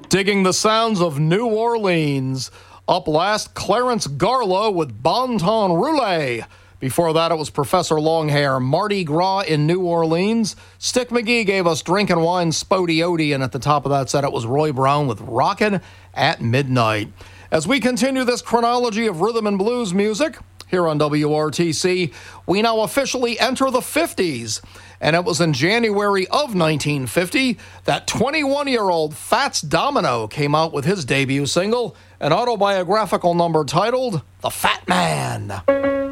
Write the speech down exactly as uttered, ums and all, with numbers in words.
Digging the sounds of New Orleans. Up last, Clarence Garlow with Bon Ton Roulette. Before that, it was Professor Longhair, Mardi Gras in New Orleans. Stick McGee gave us Drinkin' Wine Spody Odie, and at the top of that set, it was Roy Brown with Rockin' at Midnight. As we continue this chronology of rhythm and blues music here on W R T C, we now officially enter the fifties. And it was in January of nineteen fifty that twenty-one-year-old Fats Domino came out with his debut single, an autobiographical number titled The Fat Man.